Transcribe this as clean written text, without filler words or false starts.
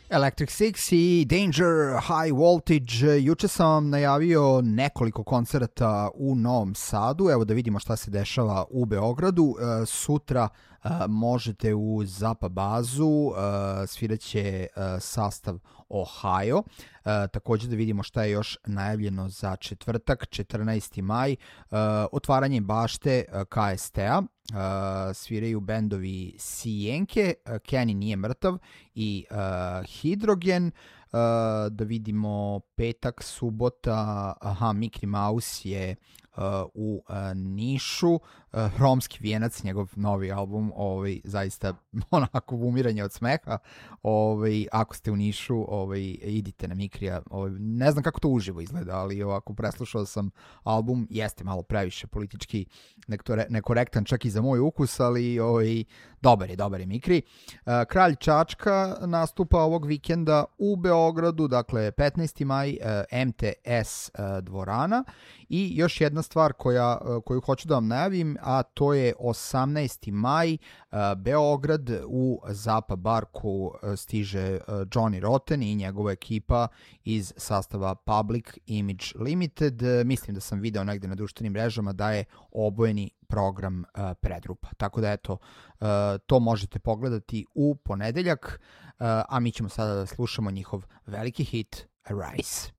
Electric Six i Danger High Voltage. Juče sam vam najavio nekoliko koncerata u Novom Sadu. Evo da vidimo šta se dešava u Beogradu. Sutra možete u Zapa bazu, sviraće sastav Ohio. Također da vidimo šta je još najavljeno za četvrtak, 14. maj. Otvaranje bašte KST-a. Sviraju bendovi Sijenke, Kenny nije mrtav i Hidrogen. Da vidimo petak, subota, Mikri Mouse je u Nišu. Romski vijenac, njegov novi album, zaista onako umiranje od smeha. Ako ste u Nišu, idite na Mikrija. Ne znam kako to uživo izgleda, ali ovako preslušao sam album, jeste malo previše politički nekorektan čak i za moj ukus, ali dobar je Mikri. Kralj Čačka nastupa ovog vikenda u Beogradu, dakle 15. maj, MTS dvorana. I još jedna stvar koju hoću da vam najavim, a to je 18. maj, Beograd, u Zapa barku stiže Johnny Rotten i njegova ekipa iz sastava Public Image Limited. Mislim da sam video negde na društvenim mrežama da je obojeni program predrupa. Tako da eto, to možete pogledati u ponedeljak, a mi ćemo sada da slušamo njihov veliki hit Arise.